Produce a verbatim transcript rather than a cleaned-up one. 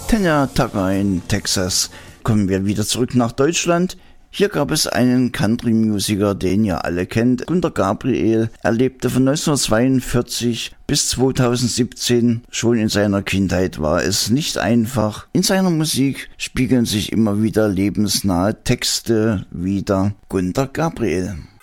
Tanya Tucker in Texas. Kommen wir wieder zurück nach Deutschland. Hier gab es einen Country-Musiker, den ihr alle kennt, Günter Gabriel. Er lebte von neunzehnhundertzweiundvierzig bis zweitausendsiebzehn. Schon in seiner Kindheit war es nicht einfach. In seiner Musik spiegeln sich immer wieder lebensnahe Texte wider. Günter Gabriel.